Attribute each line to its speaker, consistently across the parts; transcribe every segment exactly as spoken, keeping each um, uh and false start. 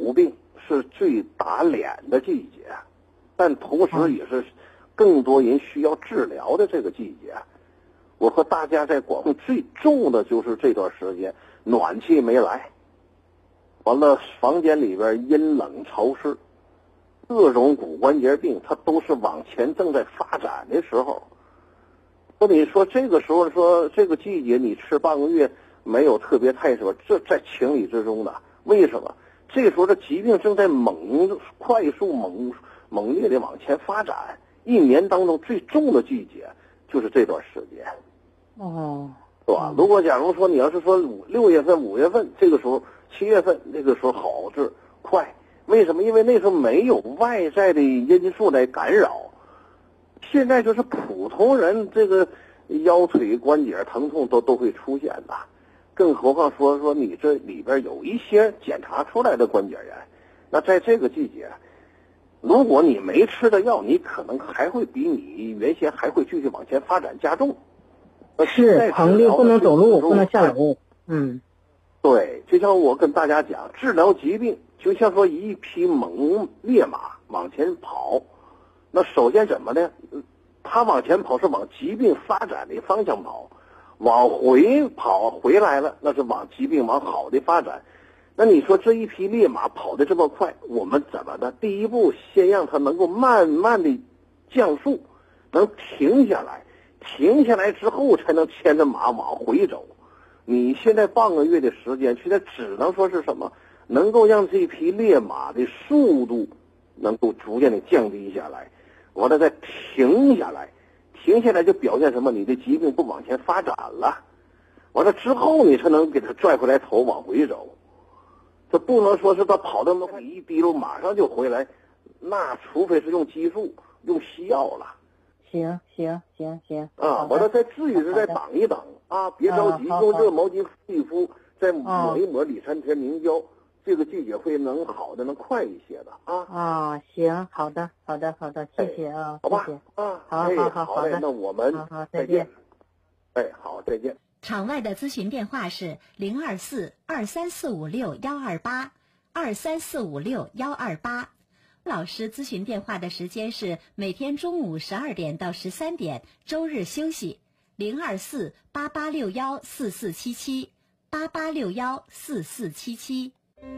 Speaker 1: 骨病是最打脸的季节，但同时也是更多人需要治疗的这个季节。我和大家在广东最重的就是这段时间暖气没来，完了房间里边阴冷潮湿，各种骨关节病它都是往前正在发展的时候。说你说这个时候说这个季节你吃半个月没有特别太什么，这在情理之中的。为什么？这时候这疾病正在猛快速猛猛烈的往前发展，一年当中最重的季节就是这段时间。
Speaker 2: 哦，
Speaker 1: 是吧？如果假如说你要是说五六月份、五月份这个时候，七月份那个时候好治快，为什么？因为那时候没有外在的因素来干扰。现在就是普通人这个腰腿关节疼痛都都会出现的，更何况说说你这里边有一些检查出来的关节炎，那在这个季节，如果你没吃的药，你可能还会比你原先还会继续往前发展加重。
Speaker 2: 是疼的不能走路，不能下楼。嗯，
Speaker 1: 对，就像我跟大家讲，治疗疾病就像说一匹猛烈马往前跑，那首先怎么呢？他往前跑是往疾病发展的方向跑，往回跑回来了，那是往疾病往好的发展。那你说这一匹烈马跑得这么快，我们怎么的？第一步先让它能够慢慢的降速，能停下来。停下来之后才能牵着马往回走。你现在半个月的时间，现在只能说是什么？能够让这匹烈马的速度能够逐渐的降低下来，完了再停下来，停下来就表现什么？你的疾病不往前发展了。完了之后你才能给它拽回来头往回走。这不能说是他跑那么快，一滴溜马上就回来，那除非是用激素、用西药了。
Speaker 2: 行行行行
Speaker 1: 啊，完了再至于是再等一等啊，别着急，用热毛巾敷一敷，再抹一抹李参田明胶，这个季节会能好的能快一些的啊。
Speaker 2: 啊，行，好的好的好的，谢谢啊，
Speaker 1: 好吧，
Speaker 2: 谢谢
Speaker 1: 啊，
Speaker 2: 好好好
Speaker 1: 好嘞，那我们
Speaker 2: 好好
Speaker 1: 再见。哎，好，再见。
Speaker 3: 场外的咨询电话是零二四二三四五六幺二八二三四五六幺二八。老师咨询电话的时间是每天中午十二点到十三点，周日休息。零二四八八六幺四四七七八八六幺四四七七。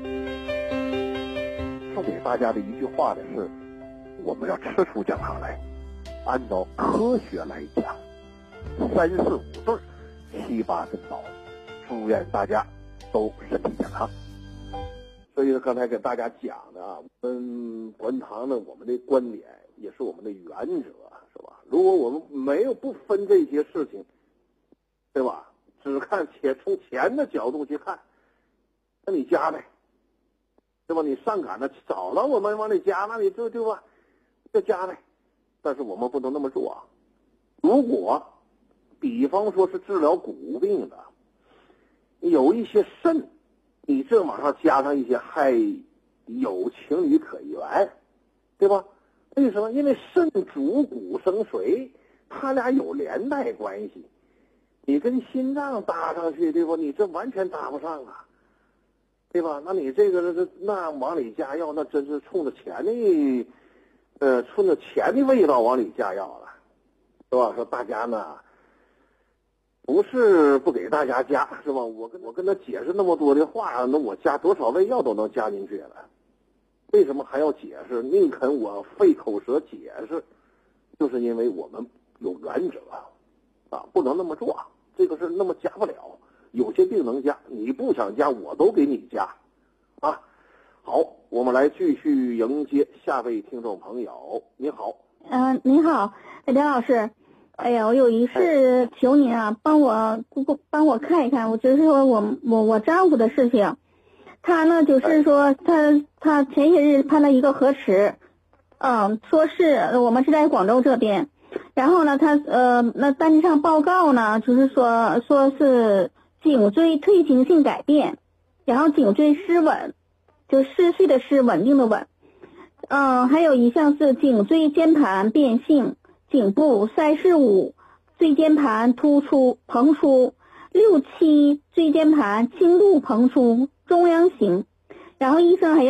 Speaker 1: 送给大家的一句话呢是：我们要吃出讲堂来，按照科学来讲，三四五对，七八分饱。祝愿大家都身体健康。所以刚才跟大家讲的啊，我们观堂呢，我们的观点也是我们的原则，是吧？如果我们没有不分这些事情，对吧？只看且从钱的角度去看，那你加呗，对吧？你上赶着找了我们往里加，那你就对吧？就加呗。但是我们不能那么做啊。如果比方说是治疗骨病的，有一些肾。你这往上加上一些还有情理可原，对吧？为什么？因为肾主骨生髓，它俩有连带关系。你跟心脏搭上去，对吧？你这完全搭不上啊，对吧？那你这个这那往里加药，那真是冲着钱的，呃，冲着钱的味道往里加药了，是吧？说大家呢。不是不给大家加，是吧？我跟我跟他解释那么多的话，那我加多少味药都能加进去了，为什么还要解释？宁肯我费口舌解释，就是因为我们有原则啊，不能那么做，这个是那么加不了。有些病能加，你不想加，我都给你加，啊。好，我们来继续迎接下位听众朋友。你好，
Speaker 4: 嗯、呃，您好，梁老师。哎呀，我有一事求您啊，帮我帮我看一看，我就是说我我我丈夫的事情，他呢就是说他他前些日判了一个核磁，嗯，说是我们是在广州这边，然后呢他呃那单子上报告呢就是说说是颈椎退行性改变，然后颈椎失稳，就失去的失，稳定的稳，嗯，还有一项是颈椎间盘变性。颈部三十五，椎间盘突出膨出，六七椎间盘轻度膨出中央型，然后医生还要